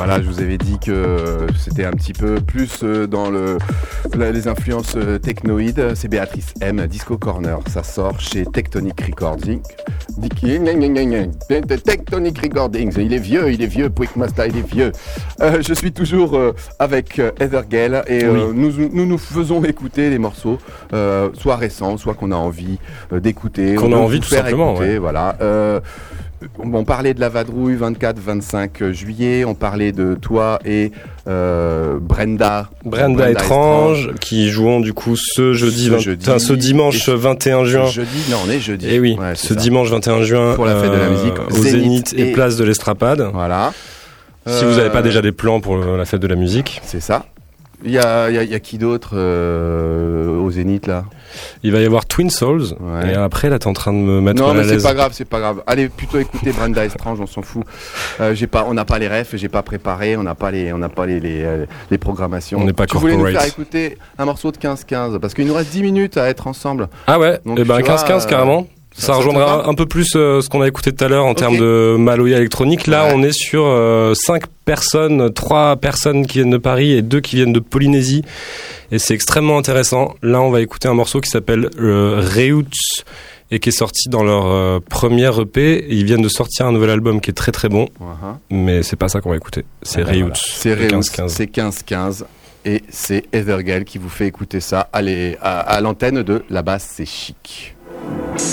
Voilà, je vous avais dit que c'était un petit peu plus dans les influences technoïdes. C'est Béatrice M, Disco Corner. Ça sort chez Tectonic Recording. Tectonic Recordings. Il est vieux, Quickmaster, il est vieux. Je suis toujours avec Heather Gale et nous faisons écouter des morceaux, soit récents, soit qu'on a envie d'écouter. Qu'on a envie tout simplement. Écouter, ouais. Voilà. On parlait de la vadrouille 24-25 juillet, on parlait de toi et Brenda Étrange, qui joueront du coup ce dimanche 21 juin. On est jeudi. Et oui, ouais, ce dimanche 21 juin pour la fête de la musique au Zénith et place de l'Estrapade. Voilà. Si vous n'avez pas déjà des plans pour la fête de la musique. C'est ça. Il y a qui d'autre au Zénith là? Il va y avoir Twin Souls. Ouais. Et après là t'es en train de me mettre mal à l'aise. Non mais c'est pas grave. Allez plutôt écouter Brenda Estrange, on s'en fout. On n'a pas les refs, j'ai pas préparé, on n'a pas les programmations. On n'est pas corporate. Tu voulais nous faire écouter un morceau de 15-15 parce qu'il nous reste 10 minutes à être ensemble. Ah ouais. Donc, et ben 15-15 carrément. Ça rejoindra un peu plus ce qu'on a écouté tout à l'heure en termes de Maloya électronique. Là, on est sur 5 personnes, 3 personnes qui viennent de Paris et 2 qui viennent de Polynésie. Et c'est extrêmement intéressant. Là, on va écouter un morceau qui s'appelle Roots et qui est sorti dans leur première EP. Et ils viennent de sortir un nouvel album qui est très très bon. Mais c'est pas ça qu'on va écouter. C'est Roots. Voilà. C'est Roots. C'est 15-15. Et c'est Heather Gale qui vous fait écouter ça. Allez, à l'antenne de La Basse, c'est chic.